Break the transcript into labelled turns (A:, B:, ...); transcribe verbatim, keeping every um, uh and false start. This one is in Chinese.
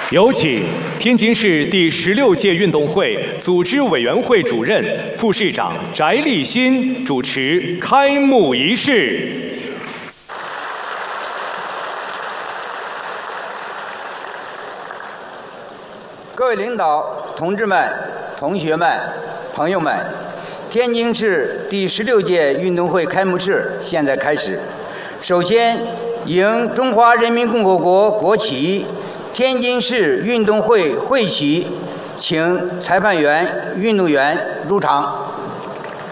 A: 有请天津市第十六届运动会组织委员会主任、副市长翟立新主持开幕仪式。
B: 各位领导、同志们、同学们、朋友们，天津市第十六届运动会开幕式现在开始。首先，迎中华人民共和国国旗、天津市运动会会旗，请裁判员、运动员入场。